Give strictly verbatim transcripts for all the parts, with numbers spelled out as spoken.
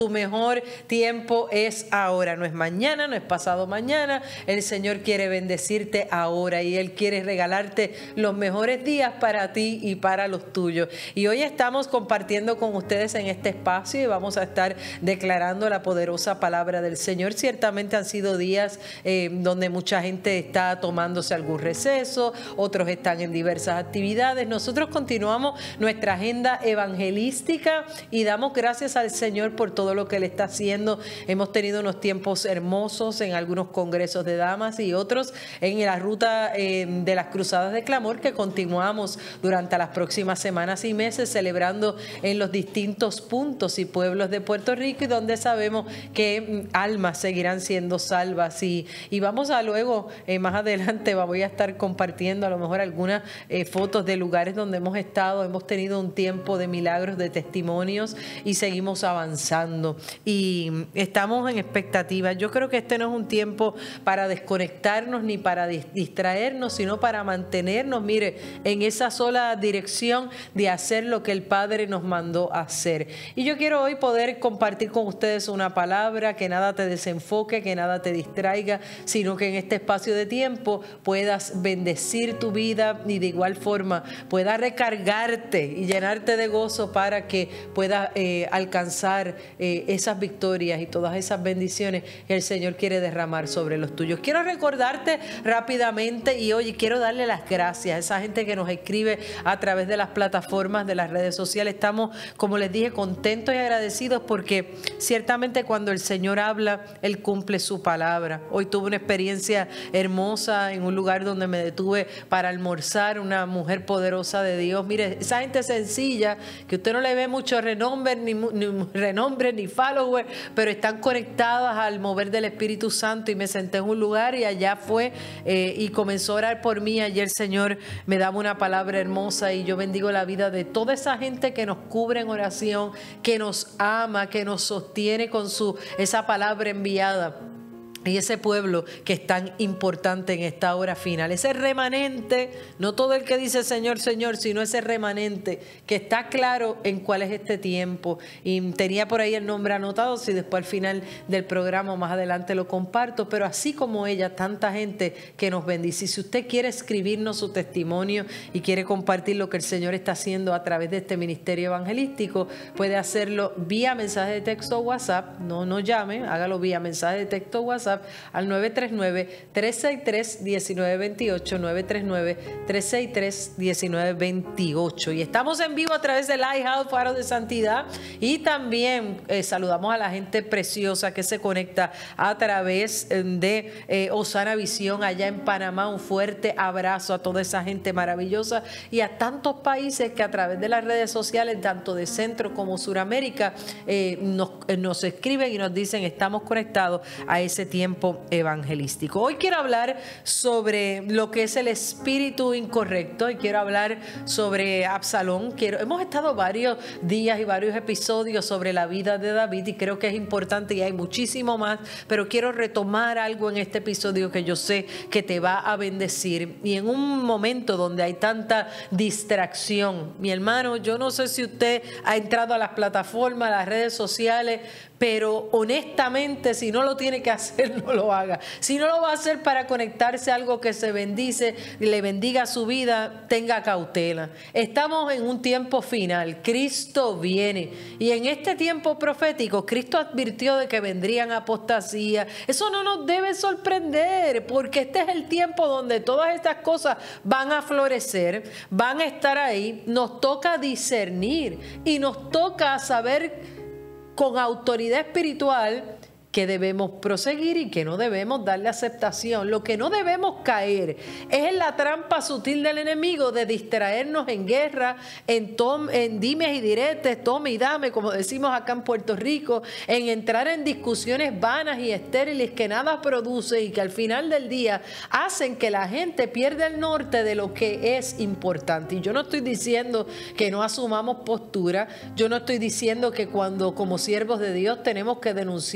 Tu mejor tiempo es ahora, no es mañana, no es pasado mañana. El Señor quiere bendecirte ahora y Él quiere regalarte los mejores días para ti y para los tuyos. Y hoy estamos compartiendo con ustedes en este espacio y vamos a estar declarando la poderosa palabra del Señor. Ciertamente han sido días eh, donde mucha gente está tomándose algún receso, otros están en diversas actividades. Nosotros continuamos nuestra agenda evangelística y damos gracias al Señor por todo lo que Él está haciendo. Hemos tenido unos tiempos hermosos en algunos congresos de damas y otros en la ruta eh, de las cruzadas de clamor que continuamos durante las próximas semanas y meses celebrando en los distintos puntos y pueblos de Puerto Rico y donde sabemos que almas seguirán siendo salvas y, y vamos a luego eh, más adelante voy a estar compartiendo a lo mejor algunas eh, fotos de lugares donde hemos estado. Hemos tenido un tiempo de milagros, de testimonios y seguimos avanzando. Y estamos en expectativa. Yo creo que este no es un tiempo para desconectarnos ni para distraernos, sino para mantenernos, mire, en esa sola dirección de hacer lo que el Padre nos mandó a hacer. Y yo quiero hoy poder compartir con ustedes una palabra, que nada te desenfoque, que nada te distraiga, sino que en este espacio de tiempo puedas bendecir tu vida y de igual forma puedas recargarte y llenarte de gozo para que puedas eh, alcanzar eh, esas victorias y todas esas bendiciones que el Señor quiere derramar sobre los tuyos. Quiero recordarte rápidamente y hoy quiero darle las gracias a esa gente que nos escribe a través de las plataformas de las redes sociales. Estamos, como les dije, contentos y agradecidos porque ciertamente cuando el Señor habla, Él cumple su palabra. Hoy tuve una experiencia hermosa en un lugar donde me detuve para almorzar, una mujer poderosa de Dios. Mire, esa gente sencilla que usted no le ve mucho renombre ni, ni renombre ni follower, pero están conectadas al mover del Espíritu Santo y me senté en un lugar y allá fue eh, y comenzó a orar por mí. Ayer el Señor me daba una palabra hermosa y yo bendigo la vida de toda esa gente que nos cubre en oración, que nos ama, que nos sostiene con su esa palabra enviada. Y ese pueblo que es tan importante en esta hora final, ese remanente, no todo el que dice Señor, Señor, sino ese remanente que está claro en cuál es este tiempo. Y tenía por ahí el nombre anotado, si después al final del programa más adelante lo comparto, pero así como ella, tanta gente que nos bendice. Y si usted quiere escribirnos su testimonio y quiere compartir lo que el Señor está haciendo a través de este ministerio evangelístico, puede hacerlo vía mensaje de texto o WhatsApp. No, no llame, hágalo vía mensaje de texto o WhatsApp al nueve tres nueve, tres seis tres, uno nueve dos ocho, nueve tres nueve, tres seis tres, uno nueve dos ocho. Y estamos en vivo a través de Lighthouse Faro de Santidad y también eh, saludamos a la gente preciosa que se conecta a través de eh, Osana Visión allá en Panamá. Un fuerte abrazo a toda esa gente maravillosa y a tantos países que a través de las redes sociales, tanto de Centro como Suramérica, eh, nos, eh, nos escriben y nos dicen estamos conectados a ese tiempo tiempo evangelístico. Hoy quiero hablar sobre lo que es el espíritu incorrecto y quiero hablar sobre Absalón. Quiero, hemos estado varios días y varios episodios sobre la vida de David y creo que es importante y hay muchísimo más, pero quiero retomar algo en este episodio que yo sé que te va a bendecir. Y en un momento donde hay tanta distracción, mi hermano, yo no sé si usted ha entrado a las plataformas, a las redes sociales, pero honestamente, si no lo tiene que hacer, no lo haga. Si no lo va a hacer para conectarse a algo que se bendice, le bendiga su vida, tenga cautela. Estamos en un tiempo final. Cristo viene. Y en este tiempo profético, Cristo advirtió de que vendrían apostasías. Eso no nos debe sorprender, porque este es el tiempo donde todas estas cosas van a florecer, van a estar ahí. Nos toca discernir y nos toca saber con autoridad espiritual que debemos proseguir y que no debemos darle aceptación. Lo que no debemos caer es en la trampa sutil del enemigo de distraernos en guerra, en, tom, en dimes y diretes, tome y dame, como decimos acá en Puerto Rico, en entrar en discusiones vanas y estériles que nada produce y que al final del día hacen que la gente pierda el norte de lo que es importante. Y yo no estoy diciendo que no asumamos postura, yo no estoy diciendo que cuando como siervos de Dios tenemos que denunciar algo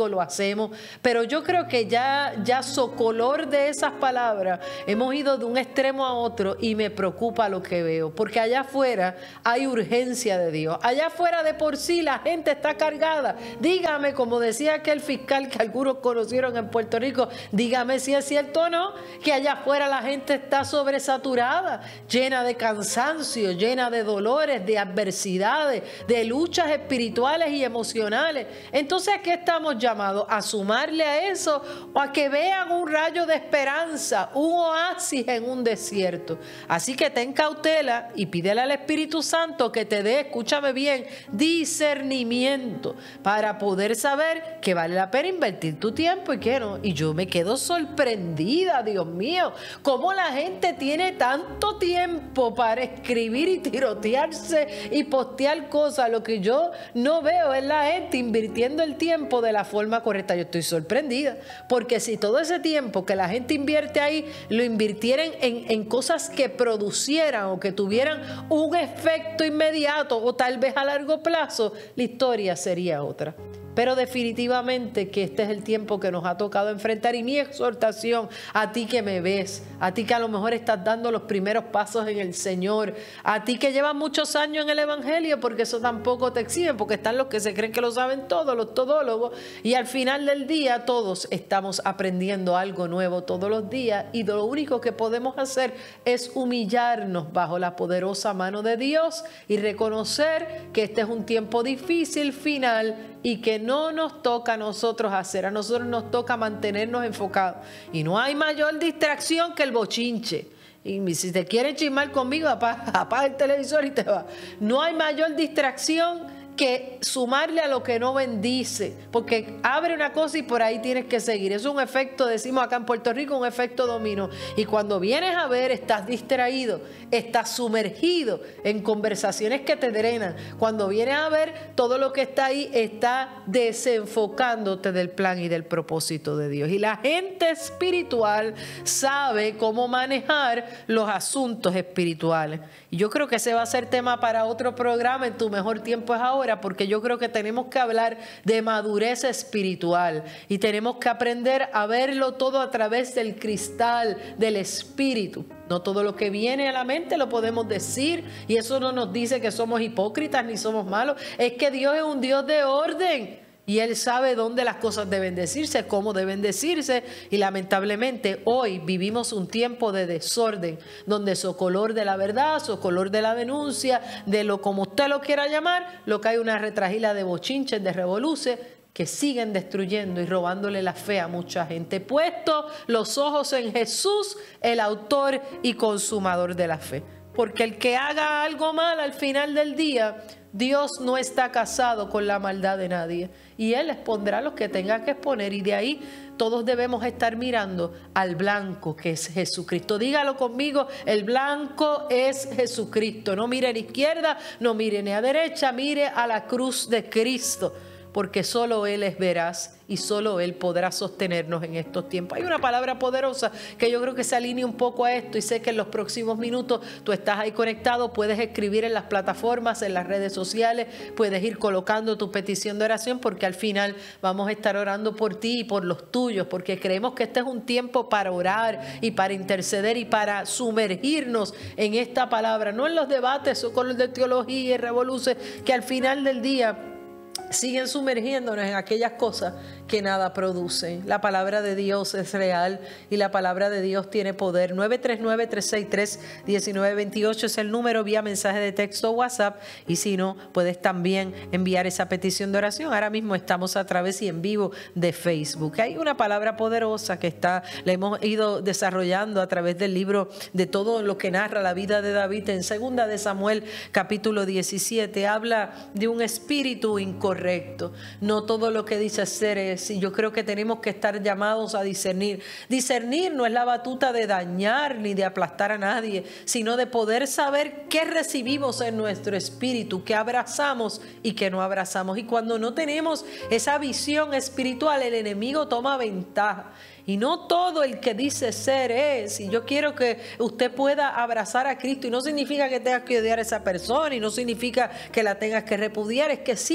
algo, lo hacemos, pero yo creo que ya, ya socolor de esas palabras hemos ido de un extremo a otro y me preocupa lo que veo, porque allá afuera hay urgencia de Dios, allá afuera de por sí la gente está cargada. Dígame, como decía aquel fiscal que algunos conocieron en Puerto Rico, dígame si es cierto o no, que allá afuera la gente está sobresaturada, llena de cansancio, llena de dolores, de adversidades, de luchas espirituales y emocionales. Entonces, ¿a qué estamos llamados? ¿A sumarle a eso o a que vean un rayo de esperanza, un oasis en un desierto? Así que ten cautela y pídele al Espíritu Santo que te dé, escúchame bien, discernimiento para poder saber que vale la pena invertir tu tiempo y que no. Y yo me quedo sorprendida, Dios mío, cómo la gente tiene tanto tiempo para escribir y tirotearse y postear cosas. Lo que yo no veo es la gente invirtiendo el tiempo de la forma correcta. Yo estoy sorprendida, porque si todo ese tiempo que la gente invierte ahí lo invirtieran en, en cosas que producieran o que tuvieran un efecto inmediato o tal vez a largo plazo, la historia sería otra. Pero definitivamente que este es el tiempo que nos ha tocado enfrentar, y mi exhortación a ti que me ves, a ti que a lo mejor estás dando los primeros pasos en el Señor, a ti que llevas muchos años en el Evangelio, porque eso tampoco te exhibe, porque están los que se creen que lo saben todo, los todólogos, y al final del día todos estamos aprendiendo algo nuevo todos los días, y lo único que podemos hacer es humillarnos bajo la poderosa mano de Dios y reconocer que este es un tiempo difícil final y que no nos toca a nosotros hacer, a nosotros nos toca mantenernos enfocados. Y no hay mayor distracción que el bochinche. Y si te quieres chismar conmigo, apaga, apaga el televisor y te va. No hay mayor distracción que sumarle a lo que no bendice, porque abre una cosa y por ahí tienes que seguir. Es un efecto, decimos acá en Puerto Rico, un efecto dominó. Y cuando vienes a ver, estás distraído, estás sumergido en conversaciones que te drenan. Cuando vienes a ver, todo lo que está ahí está desenfocándote del plan y del propósito de Dios. Y la gente espiritual sabe cómo manejar los asuntos espirituales. Y yo creo que ese va a ser tema para otro programa, En tu mejor tiempo es ahora, porque yo creo que tenemos que hablar de madurez espiritual y tenemos que aprender a verlo todo a través del cristal del espíritu. No todo lo que viene a la mente lo podemos decir, y eso no nos dice que somos hipócritas ni somos malos. Es que Dios es un Dios de orden y Él sabe dónde las cosas deben decirse, cómo deben decirse, y lamentablemente hoy vivimos un tiempo de desorden, donde socolor de la verdad, socolor de la denuncia, de lo como usted lo quiera llamar, lo que hay una retragila de bochinches, de revoluces, que siguen destruyendo y robándole la fe a mucha gente. Puesto los ojos en Jesús, el autor y consumador de la fe. Porque el que haga algo mal al final del día, Dios no está casado con la maldad de nadie, y Él expondrá los que tenga que exponer, y de ahí todos debemos estar mirando al blanco, que es Jesucristo. Dígalo conmigo, el blanco es Jesucristo. No mire a la izquierda, no mire ni a derecha, mire a la cruz de Cristo, porque solo Él es veraz y solo Él podrá sostenernos en estos tiempos. Hay una palabra poderosa que yo creo que se alinea un poco a esto, y sé que en los próximos minutos tú estás ahí conectado, puedes escribir en las plataformas, en las redes sociales, puedes ir colocando tu petición de oración, porque al final vamos a estar orando por ti y por los tuyos, porque creemos que este es un tiempo para orar y para interceder y para sumergirnos en esta palabra, no en los debates o con los de teología y revoluciones que al final del día siguen sumergiéndonos en aquellas cosas que nada producen. La palabra de Dios es real y la palabra de Dios tiene poder. nueve tres nueve, tres seis tres, uno nueve dos ocho es el número vía mensaje de texto o WhatsApp, y si no, puedes también enviar esa petición de oración. Ahora mismo estamos a través y en vivo de Facebook. Hay una palabra poderosa que está, la hemos ido desarrollando a través del libro de todo lo que narra la vida de David. En segunda de Samuel capítulo diecisiete habla de un espíritu incorrecto. No todo lo que dice ser es, y yo creo que tenemos que estar llamados a discernir. Discernir no es la batuta de dañar ni de aplastar a nadie, sino de poder saber qué recibimos en nuestro espíritu, qué abrazamos y qué no abrazamos. Y cuando no tenemos esa visión espiritual, el enemigo toma ventaja. Y no todo el que dice ser es. Y yo quiero que usted pueda abrazar a Cristo. Y no significa que tengas que odiar a esa persona. Y no significa que la tengas que repudiar. Es que simplemente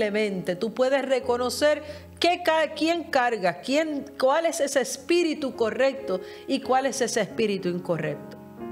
visiblemente tú puedes reconocer qué, quién carga, quién, cuál es ese espíritu correcto y cuál es ese espíritu incorrecto.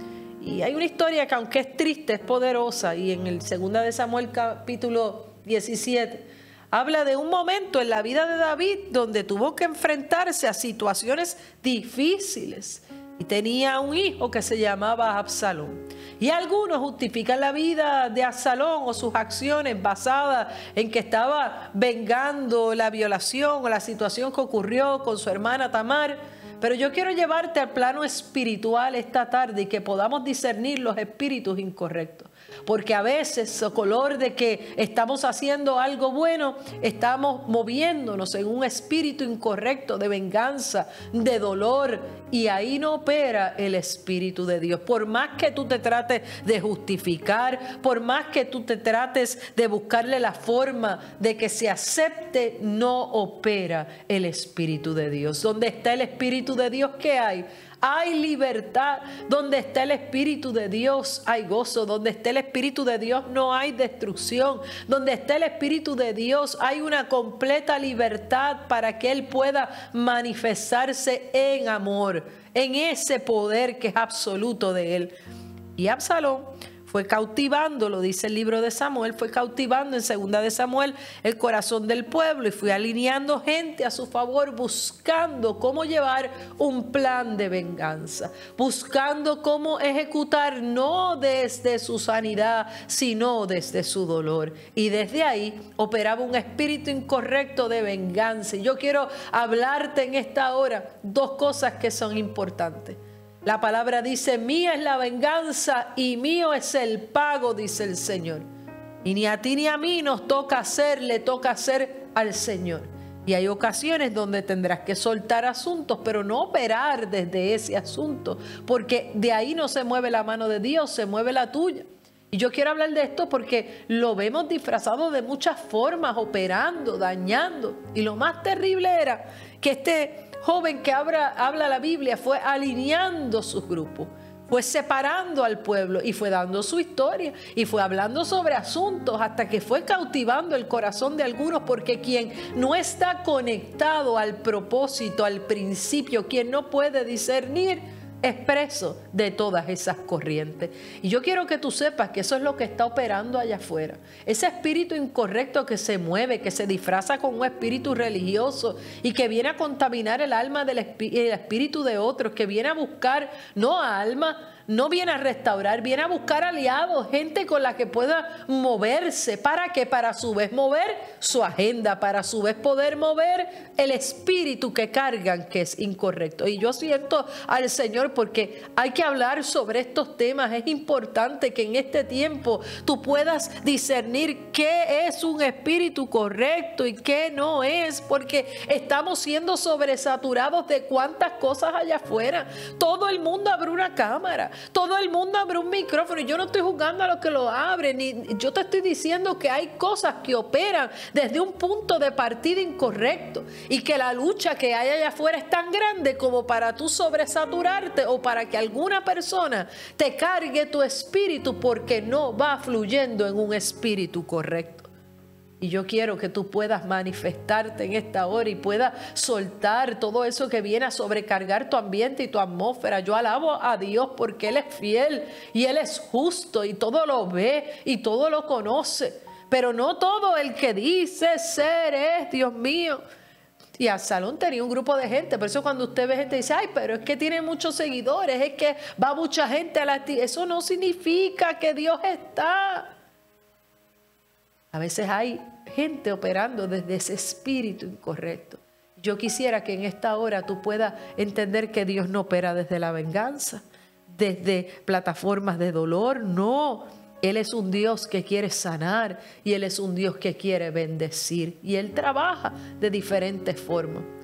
Y hay una historia que, aunque es triste, es poderosa, y en el segundo de Samuel capítulo diecisiete habla de un momento en la vida de David donde tuvo que enfrentarse a situaciones difíciles y tenía un hijo que se llamaba Absalón. Y algunos justifican la vida de Absalón o sus acciones basadas en que estaba vengando la violación o la situación que ocurrió con su hermana Tamar. Pero yo quiero llevarte al plano espiritual esta tarde y que podamos discernir los espíritus incorrectos. Porque a veces, a color de que estamos haciendo algo bueno, estamos moviéndonos en un espíritu incorrecto de venganza, de dolor, y ahí no opera el Espíritu de Dios. Por más que tú te trates de justificar, por más que tú te trates de buscarle la forma de que se acepte, no opera el Espíritu de Dios. ¿Dónde está el Espíritu de Dios? ¿Qué hay? Hay libertad. Donde está el Espíritu de Dios hay gozo. Donde está el Espíritu de Dios no hay destrucción. Donde está el Espíritu de Dios hay una completa libertad para que Él pueda manifestarse en amor, en ese poder que es absoluto de Él. Y Absalón fue cautivando, lo dice el libro de Samuel, fue cautivando en segunda de Samuel el corazón del pueblo y fue alineando gente a su favor, buscando cómo llevar un plan de venganza, buscando cómo ejecutar no desde su sanidad, sino desde su dolor. Y desde ahí operaba un espíritu incorrecto de venganza. Y yo quiero hablarte en esta hora dos cosas que son importantes. La palabra dice: mía es la venganza y mío es el pago, dice el Señor. Y ni a ti ni a mí nos toca hacer, le toca hacer al Señor. Y hay ocasiones donde tendrás que soltar asuntos, pero no operar desde ese asunto, porque de ahí no se mueve la mano de Dios, se mueve la tuya. Y yo quiero hablar de esto porque lo vemos disfrazado de muchas formas, operando, dañando. Y lo más terrible era que este joven que habla, habla la Biblia fue alineando sus grupos, fue separando al pueblo y fue dando su historia y fue hablando sobre asuntos hasta que fue cautivando el corazón de algunos, porque quien no está conectado al propósito, al principio, quien no puede discernir, es preso de todas esas corrientes. Y yo quiero que tú sepas que eso es lo que está operando allá afuera. Ese espíritu incorrecto que se mueve, que se disfraza con un espíritu religioso y que viene a contaminar el alma del espí- el espíritu de otros, que viene a buscar no a alma, no viene a restaurar, viene a buscar aliados, gente con la que pueda moverse. ¿Para qué? Para a su vez mover su agenda, para a su vez poder mover el espíritu que cargan, que es incorrecto. Y yo siento al Señor porque hay que hablar sobre estos temas. Es importante que en este tiempo tú puedas discernir qué es un espíritu correcto y qué no es, porque estamos siendo sobresaturados de cuántas cosas allá afuera. Todo el mundo abre una cámara. Todo el mundo abre un micrófono y yo no estoy juzgando a los que lo abren, ni yo te estoy diciendo que hay cosas que operan desde un punto de partida incorrecto y que la lucha que hay allá afuera es tan grande como para tú sobresaturarte o para que alguna persona te cargue tu espíritu porque no va fluyendo en un espíritu correcto. Y yo quiero que tú puedas manifestarte en esta hora y puedas soltar todo eso que viene a sobrecargar tu ambiente y tu atmósfera. Yo alabo a Dios porque Él es fiel y Él es justo y todo lo ve y todo lo conoce. Pero no todo el que dice ser es, Dios mío. Y Absalón tenía un grupo de gente. Por eso cuando usted ve gente dice: ay, pero es que tiene muchos seguidores, es que va mucha gente a la actividad. Eso no significa que Dios está. A veces hay gente operando desde ese espíritu incorrecto. Yo quisiera que en esta hora tú puedas entender que Dios no opera desde la venganza, desde plataformas de dolor. No, Él es un Dios que quiere sanar y Él es un Dios que quiere bendecir. Y Él trabaja de diferentes formas.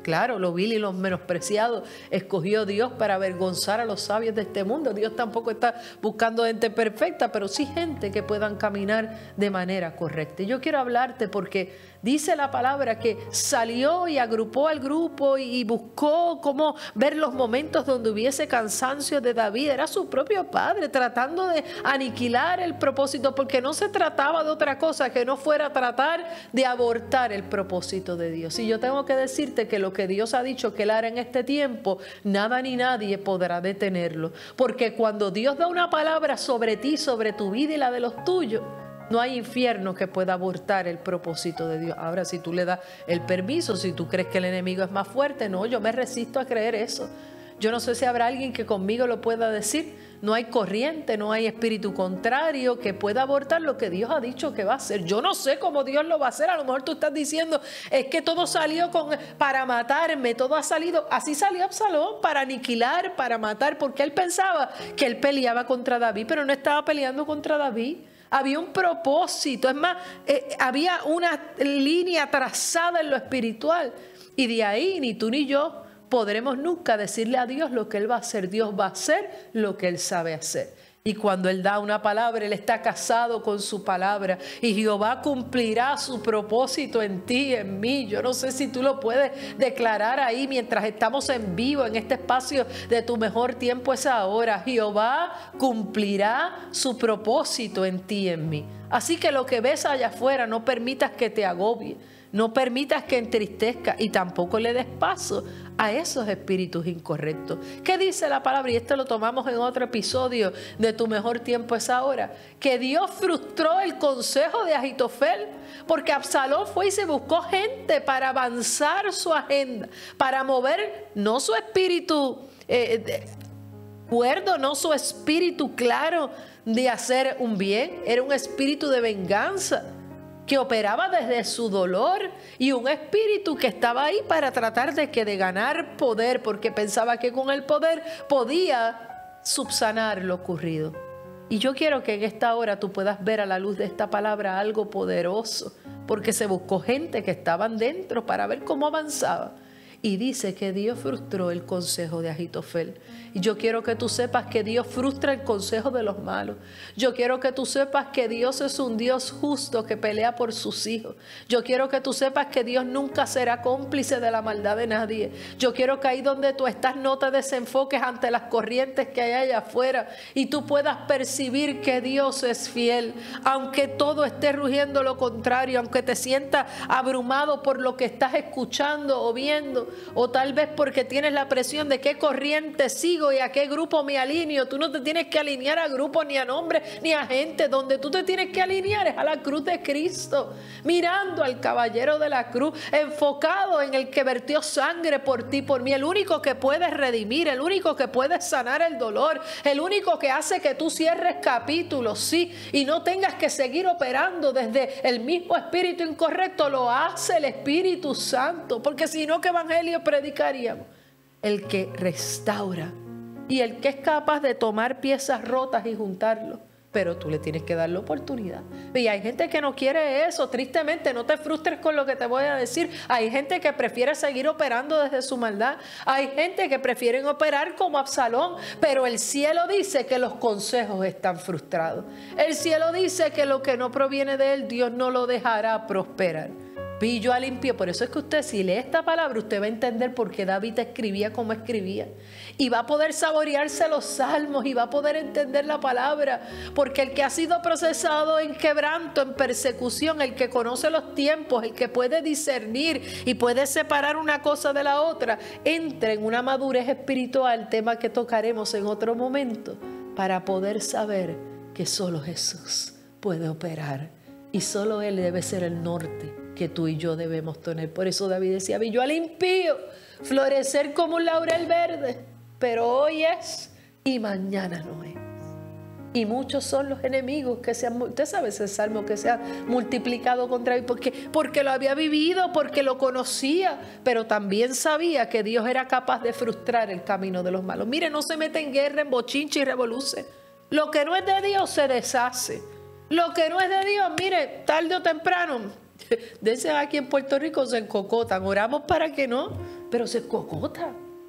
Claro, lo vil y los menospreciados escogió Dios para avergonzar a los sabios de este mundo. Dios tampoco está buscando gente perfecta, pero sí gente que puedan caminar de manera correcta. Y yo quiero hablarte porque dice la palabra que salió y agrupó al grupo y buscó cómo ver los momentos donde hubiese cansancio de David. Era su propio padre tratando de aniquilar el propósito, porque no se trataba de otra cosa que no fuera tratar de abortar el propósito de Dios. Y yo tengo que decirte que lo que Dios ha dicho que Él hará en este tiempo, nada ni nadie podrá detenerlo. Porque cuando Dios da una palabra sobre ti, sobre tu vida y la de los tuyos, no hay infierno que pueda abortar el propósito de Dios. Ahora, si tú le das el permiso, si tú crees que el enemigo es más fuerte, no, yo me resisto a creer eso. Yo no sé si habrá alguien que conmigo lo pueda decir. No hay corriente, no hay espíritu contrario que pueda abortar lo que Dios ha dicho que va a hacer. Yo no sé cómo Dios lo va a hacer. A lo mejor tú estás diciendo, es que todo salió con, para matarme, todo ha salido. Así salió Absalón, para aniquilar, para matar, porque él pensaba que él peleaba contra David, pero no estaba peleando contra David. Había un propósito, es más, eh, había una línea trazada en lo espiritual. Y de ahí ni tú ni yo podremos nunca decirle a Dios lo que Él va a hacer. Dios va a hacer lo que Él sabe hacer. Y cuando Él da una palabra, Él está casado con su palabra. Y Jehová cumplirá su propósito en ti, en mí. Yo no sé si tú lo puedes declarar ahí mientras estamos en vivo en este espacio de Tu Mejor Tiempo es Ahora. Jehová cumplirá su propósito en ti, en mí. Así que lo que ves allá afuera, no permitas que te agobie. No permitas que entristezca y tampoco le des paso a esos espíritus incorrectos. ¿Qué dice la palabra? Y esto lo tomamos en otro episodio de Tu Mejor Tiempo es Ahora. Que Dios frustró el consejo de Ahitofel, porque Absalón fue y se buscó gente para avanzar su agenda, para mover no su espíritu eh, de, cuerdo, no su espíritu claro de hacer un bien. Era un espíritu de venganza que operaba desde su dolor, y un espíritu que estaba ahí para tratar de que de ganar poder, porque pensaba que con el poder podía subsanar lo ocurrido. Y yo quiero que en esta hora tú puedas ver a la luz de esta palabra algo poderoso, porque se buscó gente que estaban dentro para ver cómo avanzaba. Y dice que Dios frustró el consejo de Ahitofel. Y yo quiero que tú sepas que Dios frustra el consejo de los malos. Yo quiero que tú sepas que Dios es un Dios justo que pelea por sus hijos. Yo quiero que tú sepas que Dios nunca será cómplice de la maldad de nadie. Yo quiero que ahí donde tú estás no te desenfoques ante las corrientes que hay allá afuera y tú puedas percibir que Dios es fiel. Aunque todo esté rugiendo lo contrario, aunque te sientas abrumado por lo que estás escuchando o viendo, o tal vez porque tienes la presión de qué corriente sigo y a qué grupo me alineo. Tú no te tienes que alinear a grupos, ni a nombres, ni a gente. Donde tú te tienes que alinear es a la cruz de Cristo, mirando al caballero de la cruz, enfocado en el que vertió sangre por ti, por mí, el único que puede redimir, el único que puede sanar el dolor, el único que hace que tú cierres capítulos, sí, y no tengas que seguir operando desde el mismo espíritu incorrecto. Lo hace el Espíritu Santo, porque si no, ¿qué evangelio predicaríamos? El que restaura y el que es capaz de tomar piezas rotas y juntarlo. Pero tú le tienes que dar la oportunidad. Y hay gente que no quiere eso. Tristemente, no te frustres con lo que te voy a decir. Hay gente que prefiere seguir operando desde su maldad. Hay gente que prefiere operar como Absalón. Pero el cielo dice que los consejos están frustrados. El cielo dice que lo que no proviene de él, Dios no lo dejará prosperar. Pillo a limpio. Por eso es que usted, si lee esta palabra, usted va a entender por qué David escribía como escribía. Y va a poder saborearse los salmos y va a poder entender la palabra. Porque el que ha sido procesado en quebranto, en persecución, el que conoce los tiempos, el que puede discernir y puede separar una cosa de la otra, entra en una madurez espiritual, tema que tocaremos en otro momento, para poder saber que solo Jesús puede operar. Y solo Él debe ser el norte que tú y yo debemos tener. Por eso David decía, vi yo al impío florecer como un laurel verde, pero hoy es y mañana no es. Y muchos son los enemigos que se han, usted sabe ese salmo, que se ha multiplicado contra él, porque, porque lo había vivido, porque lo conocía, pero también sabía que Dios era capaz de frustrar el camino de los malos. Mire, no se mete en guerra, en bochinche y revoluce. Lo que no es de Dios se deshace. Lo que no es de Dios, mire, tarde o temprano, dicen aquí en Puerto Rico, se encocotan. Oramos para que no, pero se cocota.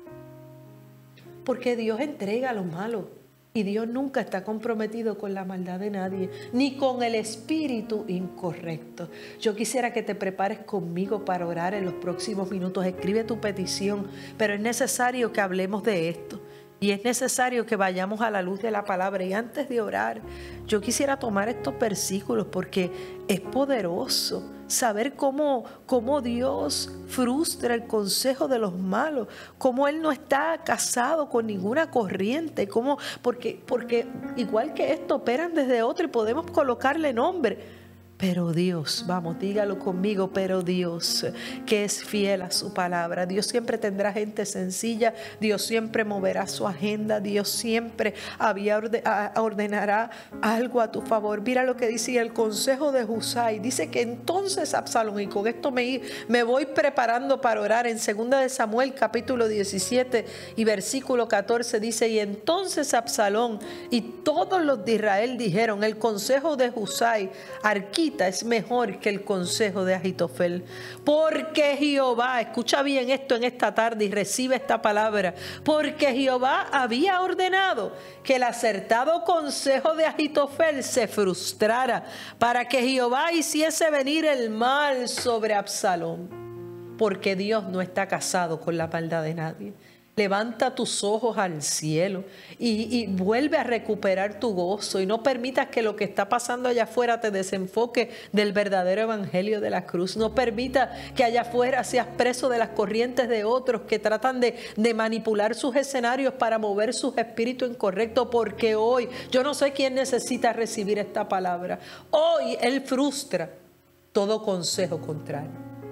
Porque Dios entrega lo malo. Y Dios nunca está comprometido con la maldad de nadie, ni con el espíritu incorrecto. Yo quisiera que te prepares conmigo para orar en los próximos minutos. Escribe tu petición, pero es necesario que hablemos de esto. Y es necesario que vayamos a la luz de la palabra. Y antes de orar, yo quisiera tomar estos versículos porque es poderoso saber cómo, cómo Dios frustra el consejo de los malos, cómo Él no está casado con ninguna corriente, cómo, porque, porque igual que esto operan desde otro y podemos colocarle nombre. Pero Dios, vamos, dígalo conmigo, pero Dios, que es fiel a su palabra. Dios siempre tendrá gente sencilla, Dios siempre moverá su agenda, Dios siempre había orde, ordenará algo a tu favor. Mira lo que dice el consejo de Husai. Dice que entonces Absalón, y con esto me, me voy preparando para orar, en segunda de Samuel capítulo diecisiete y versículo catorce dice, y entonces Absalón y todos los de Israel dijeron, el consejo de Husai, Arquita, es mejor que el consejo de Ahitofel, porque Jehová, escucha bien esto en esta tarde y recibe esta palabra, porque Jehová había ordenado que el acertado consejo de Ahitofel se frustrara, para que Jehová hiciese venir el mal sobre Absalón, porque Dios no está casado con la maldad de nadie. Levanta tus ojos al cielo y, y vuelve a recuperar tu gozo y no permitas que lo que está pasando allá afuera te desenfoque del verdadero evangelio de la cruz. No permitas que allá afuera seas preso de las corrientes de otros que tratan de, de manipular sus escenarios para mover sus espíritus incorrectos, porque hoy, yo no sé quién necesita recibir esta palabra, hoy Él frustra todo consejo contrario.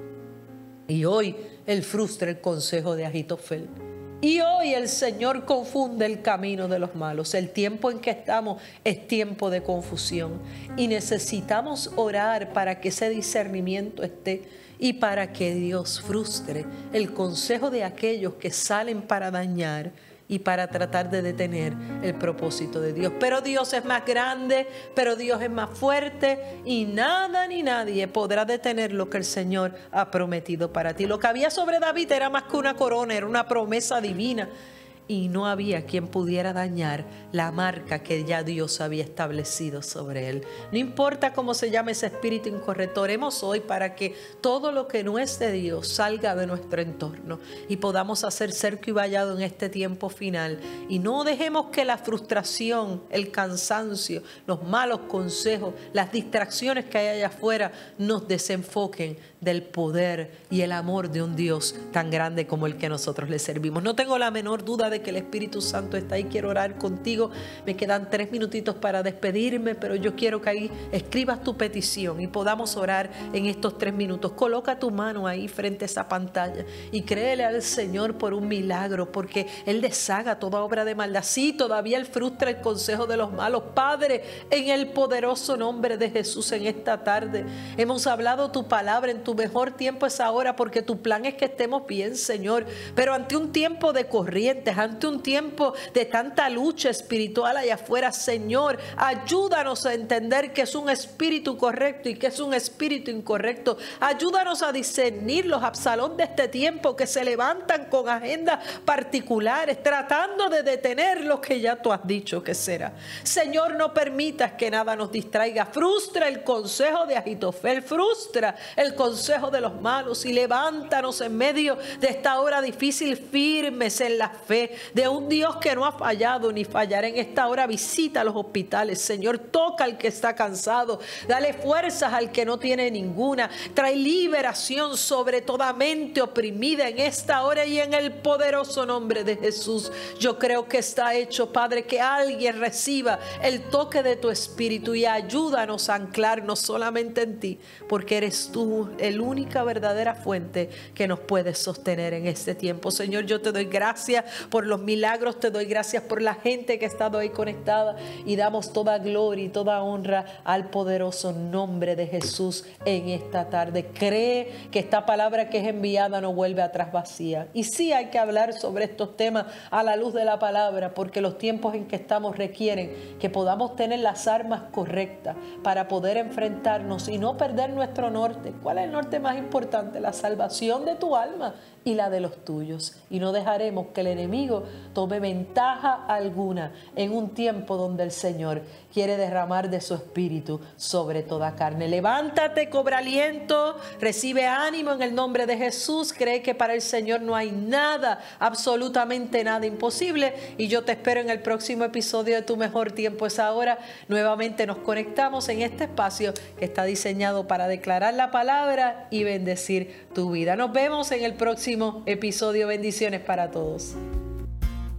Y hoy Él frustra el consejo de Ahitofel. Y hoy el Señor confunde el camino de los malos. El tiempo en que estamos es tiempo de confusión. Y necesitamos orar para que ese discernimiento esté y para que Dios frustre el consejo de aquellos que salen para dañar y para tratar de detener el propósito de Dios. Pero Dios es más grande, pero Dios es más fuerte y nada ni nadie podrá detener lo que el Señor ha prometido para ti. Lo que había sobre David era más que una corona, era una promesa divina. Y no había quien pudiera dañar la marca que ya Dios había establecido sobre él. No importa cómo se llame ese espíritu incorrecto, oremos hoy para que todo lo que no es de Dios salga de nuestro entorno y podamos hacer cerco y vallado en este tiempo final. Y no dejemos que la frustración, el cansancio, los malos consejos, las distracciones que hay allá afuera nos desenfoquen del poder y el amor de un Dios tan grande como el que nosotros le servimos. No tengo la menor duda de que el Espíritu Santo está ahí. Quiero orar contigo. Me quedan tres minutitos para despedirme, pero yo quiero que ahí escribas tu petición y podamos orar en estos tres minutos. Coloca tu mano ahí frente a esa pantalla y créele al Señor por un milagro, porque Él deshaga toda obra de maldad. Sí, todavía Él frustra el consejo de los malos. Padre, en el poderoso nombre de Jesús, en esta tarde hemos hablado tu palabra. En tu mejor tiempo es ahora, porque tu plan es que estemos bien, Señor. Pero ante un tiempo de corrientes, ante un tiempo de tanta lucha espiritual allá afuera, Señor, ayúdanos a entender que es un espíritu correcto y que es un espíritu incorrecto. Ayúdanos a discernir los Absalón de este tiempo que se levantan con agendas particulares, tratando de detener lo que ya tú has dicho que será. Señor, no permitas que nada nos distraiga. Frustra el consejo de Ahitofel, frustra el consejo de los malos y levántanos en medio de esta hora difícil, firmes en la fe de un Dios que no ha fallado ni fallará. En esta hora visita los hospitales, Señor, toca al que está cansado, dale fuerzas al que no tiene ninguna, trae liberación sobre toda mente oprimida en esta hora y en el poderoso nombre de Jesús. Yo creo que está hecho, Padre, que alguien reciba el toque de tu Espíritu y ayúdanos a anclarnos solamente en ti, porque eres tú la única verdadera fuente que nos puede sostener en este tiempo. Señor, yo te doy gracias por los milagros, te doy gracias por la gente que ha estado ahí conectada y damos toda gloria y toda honra al poderoso nombre de Jesús en esta tarde. Cree que esta palabra que es enviada no vuelve atrás vacía. Y sí hay que hablar sobre estos temas a la luz de la palabra, porque los tiempos en que estamos requieren que podamos tener las armas correctas para poder enfrentarnos y no perder nuestro norte. ¿Cuál es el norte norte más importante, la salvación de tu alma y la de los tuyos. Y no dejaremos que el enemigo tome ventaja alguna en un tiempo donde el Señor quiere derramar de su espíritu sobre toda carne. Levántate, cobra aliento, recibe ánimo en el nombre de Jesús. Cree que para el Señor no hay nada, absolutamente nada imposible. Y yo te espero en el próximo episodio de Tu Mejor Tiempo es Ahora. Nuevamente nos conectamos en este espacio que está diseñado para declarar la palabra y bendecir tu vida. Nos vemos en el próximo episodio. Bendiciones para todos.